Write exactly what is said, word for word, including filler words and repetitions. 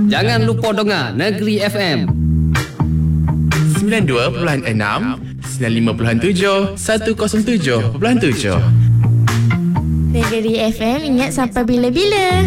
Jangan lupa dengar Negeri F M sembilan puluh dua perpuluhan enam, sembilan puluh lima perpuluhan tujuh, seratus tujuh perpuluhan tujuh. Negeri F M ingat sampai bila-bila.